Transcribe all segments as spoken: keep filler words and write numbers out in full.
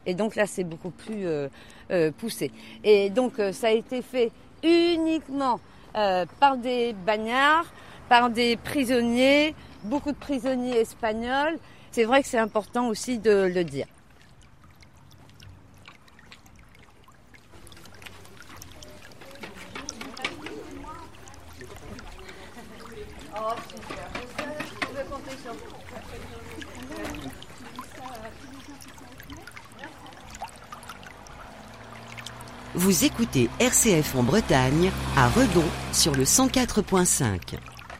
Et donc là, c'est beaucoup plus euh, euh, poussé. Et donc, euh, ça a été fait uniquement euh, par des bagnards, par des prisonniers, beaucoup de prisonniers espagnols. C'est vrai que c'est important aussi de le dire. Oh, super. Je peux compter sur vous. Vous écoutez R C F en Bretagne, à Redon, sur le cent quatre point cinq.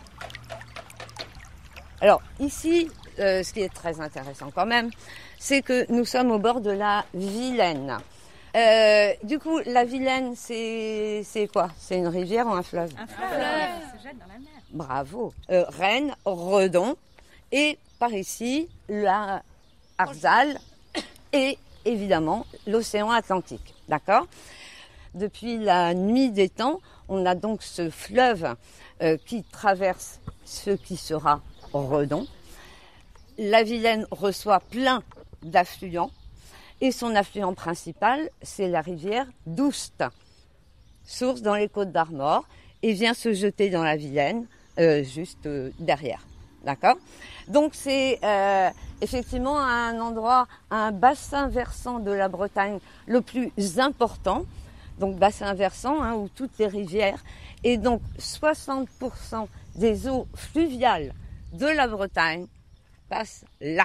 Alors, ici, euh, ce qui est très intéressant quand même, c'est que nous sommes au bord de la Vilaine. Euh, du coup, la Vilaine, c'est, c'est quoi? C'est une rivière ou un fleuve? Un fleuve, ça se jette dans la mer. Bravo. Euh, Rennes, Redon, et par ici, la Arzal, et évidemment, l'océan Atlantique. D'accord? Depuis la nuit des temps, on a donc ce fleuve euh, qui traverse ce qui sera Redon. La Vilaine reçoit plein d'affluents et son affluent principal, c'est la rivière d'Oust, source dans les Côtes d'Armor, et vient se jeter dans la Vilaine euh, juste euh, derrière. D'accord? Donc c'est euh, effectivement un endroit, un bassin versant de la Bretagne le plus important. Donc bassin versant hein, où toutes les rivières et donc soixante pour cent des eaux fluviales de la Bretagne passent là.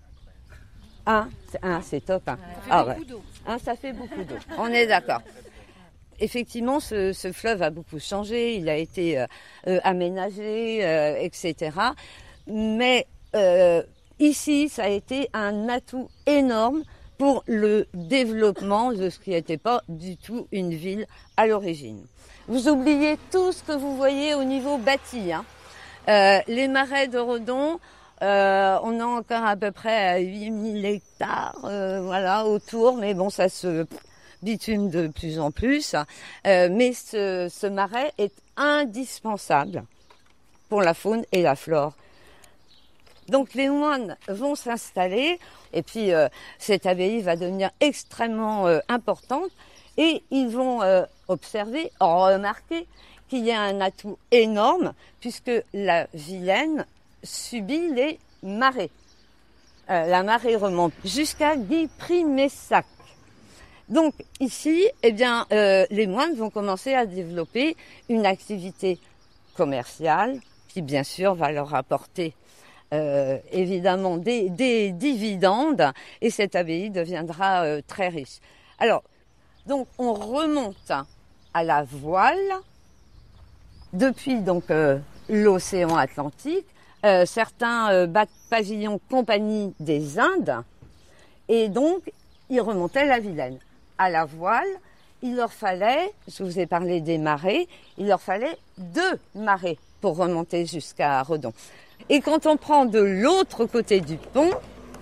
Hein, c'est, hein, c'est top. Hein. Ça fait ah, beaucoup ouais. d'eau. Hein, ça fait beaucoup d'eau. On est d'accord. Effectivement, ce, ce fleuve a beaucoup changé. Il a été euh, euh, aménagé, euh, et cetera. Mais euh, ici, ça a été un atout énorme pour le développement de ce qui n'était pas du tout une ville à l'origine. Vous oubliez tout ce que vous voyez au niveau bâti. Hein. Euh, les marais de Redon, euh, on a encore à peu près huit mille hectares euh, voilà, autour, mais bon, ça se bitume de plus en plus. Euh, mais ce, ce marais est indispensable pour la faune et la flore. Donc les moines vont s'installer et puis euh, cette abbaye va devenir extrêmement euh, importante et ils vont euh, observer, remarquer qu'il y a un atout énorme puisque la Vilaine subit les marées. Euh, la marée remonte jusqu'à Guipry-Messac. Donc ici, eh bien, euh, les moines vont commencer à développer une activité commerciale qui bien sûr va leur apporter Euh, évidemment des, des dividendes et cette abbaye deviendra euh, très riche. Alors, donc on remonte à la voile depuis donc euh, l'océan Atlantique. Euh, certains euh, battent pavillon Compagnie des Indes et donc ils remontaient la Vilaine. À la voile, il leur fallait, je vous ai parlé des marées, il leur fallait deux marées pour remonter jusqu'à Redon. Et quand on prend de l'autre côté du pont,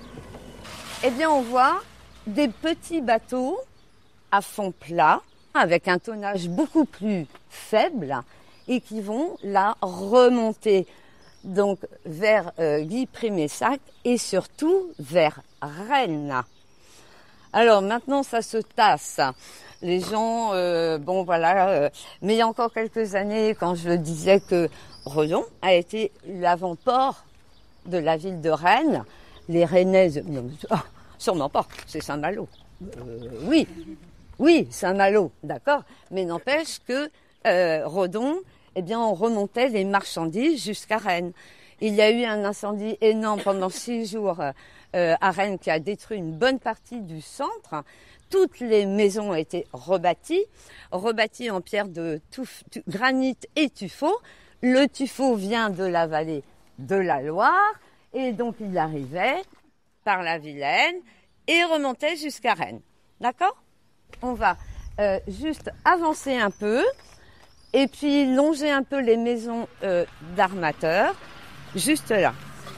eh bien on voit des petits bateaux à fond plat, avec un tonnage beaucoup plus faible, et qui vont là remonter donc vers euh, Guipry-Messac et surtout vers Rennes. Alors maintenant ça se tasse. Les gens, euh, bon voilà, euh, mais il y a encore quelques années, quand je disais que Redon a été l'avant-port de la ville de Rennes, les Rennaises, non, oh, sûrement pas, c'est Saint-Malo. Euh, oui, oui, Saint-Malo, d'accord, mais n'empêche que euh, Redon, eh bien, on remontait les marchandises jusqu'à Rennes. Il y a eu un incendie énorme pendant six jours euh, à Rennes qui a détruit une bonne partie du centre. Toutes les maisons ont été rebâties, rebâties en pierre de touf, tu, granit et tuffeau. Le tuffeau vient de la vallée de la Loire et donc il arrivait par la Vilaine et remontait jusqu'à Rennes. D'accord ? On va euh, juste avancer un peu et puis longer un peu les maisons euh, d'armateurs, juste là.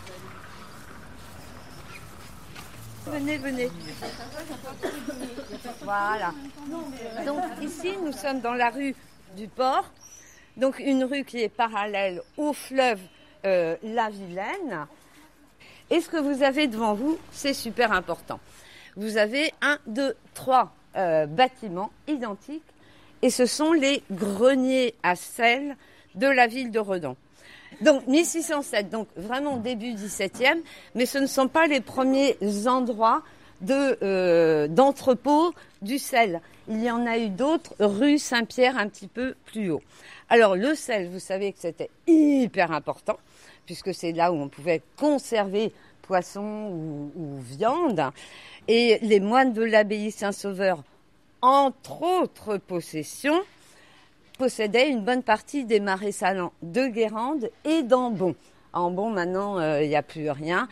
Venez, venez. Voilà. Donc ici, nous sommes dans la rue du Port. Donc une rue qui est parallèle au fleuve euh, la Vilaine. Et ce que vous avez devant vous, c'est super important. vous avez un, deux, trois euh, bâtiments identiques et ce sont les greniers à sel de la ville de Redon. Donc mille six cent sept, donc vraiment début dix-septième, mais ce ne sont pas les premiers endroits de, euh, d'entrepôt du sel. Il y en a eu d'autres, rue Saint-Pierre un petit peu plus haut. Alors le sel, vous savez que c'était hyper important, puisque c'est là où on pouvait conserver poisson ou, ou viande. Et les moines de l'abbaye Saint-Sauveur, entre autres possessions, possédaient une bonne partie des marais salants de Guérande et d'Ambon. À Ambon, maintenant, il euh, n'y a plus rien.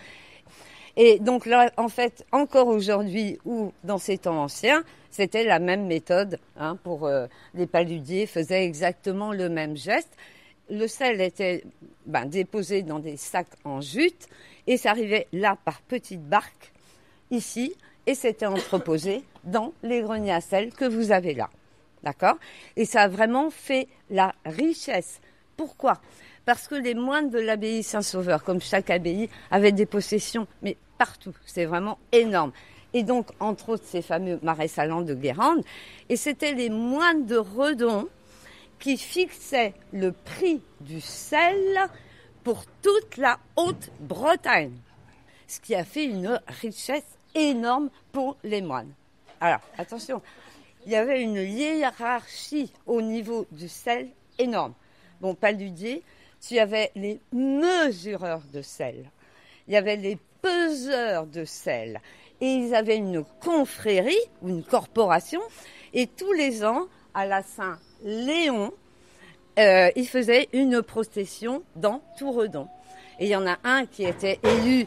Et donc là, en fait, encore aujourd'hui ou dans ces temps anciens, c'était la même méthode hein, pour euh, les paludiers, faisaient exactement le même geste. Le sel était ben, déposé dans des sacs en jute et ça arrivait là par petites barques, ici, et c'était entreposé dans les greniers à sel que vous avez là. D'accord ? Et ça a vraiment fait la richesse. Pourquoi ? Parce que les moines de l'abbaye Saint-Sauveur, comme chaque abbaye, avaient des possessions, mais partout. C'est vraiment énorme. Et donc, entre autres, ces fameux marais salants de Guérande. Et c'était les moines de Redon qui fixaient le prix du sel pour toute la Haute-Bretagne. Ce qui a fait une richesse énorme pour les moines. Alors, attention, il y avait une hiérarchie au niveau du sel énorme. Bon, paludier, tu avais les mesureurs de sel. Il y avait les peseurs de sel. Et ils avaient une confrérie ou une corporation. Et tous les ans, à la Saint-Léon, euh, ils faisaient une procession dans tout Redon. Et il y en a un qui était élu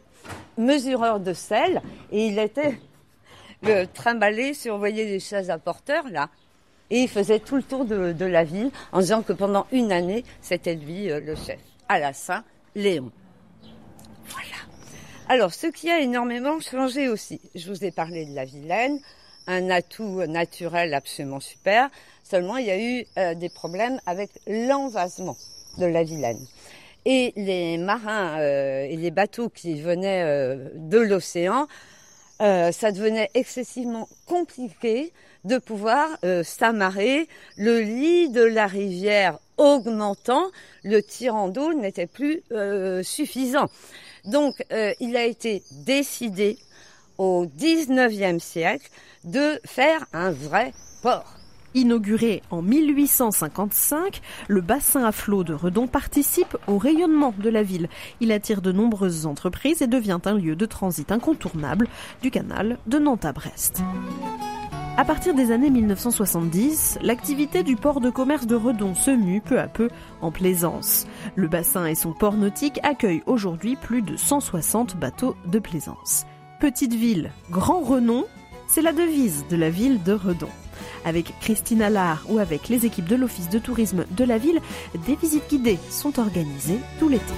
mesureur de sel. Et il était le trimballé sur, vous voyez, les chaises à porteurs, là. Et il faisait tout le tour de, de la ville en disant que pendant une année, c'était lui euh, le chef, à la Saint-Léon. Voilà. Alors, ce qui a énormément changé aussi, je vous ai parlé de la Vilaine, un atout naturel absolument super, seulement il y a eu euh, des problèmes avec l'envasement de la Vilaine. Et les marins euh, et les bateaux qui venaient euh, de l'océan, euh, ça devenait excessivement compliqué de pouvoir euh, s'amarrer. Le lit de la rivière augmentant, le tirant d'eau n'était plus euh, suffisant. Donc, euh, il a été décidé au dix-neuvième siècle de faire un vrai port. Inauguré en mille huit cent cinquante-cinq, le bassin à flot de Redon participe au rayonnement de la ville. Il attire de nombreuses entreprises et devient un lieu de transit incontournable du canal de Nantes à Brest. À partir des années mille neuf cent soixante-dix, l'activité du port de commerce de Redon se mue peu à peu en plaisance. Le bassin et son port nautique accueillent aujourd'hui plus de cent soixante bateaux de plaisance. Petite ville, grand renom, c'est la devise de la ville de Redon. Avec Christine Allard ou avec les équipes de l'Office de tourisme de la ville, des visites guidées sont organisées tout l'été.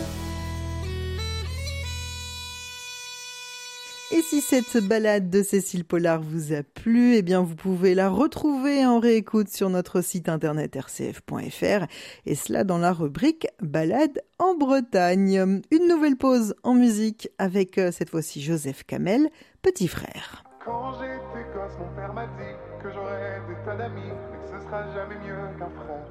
Et si cette balade de Cécile Pollard vous a plu, eh bien vous pouvez la retrouver en réécoute sur notre site internet r c f point f r et cela dans la rubrique Balade en Bretagne. Une nouvelle pause en musique avec cette fois-ci Joseph Kamel, Petit Frère. Quand j'étais gosse, mon père m'a dit que j'aurais des tas d'amis, mais que ce sera jamais mieux qu'un frère.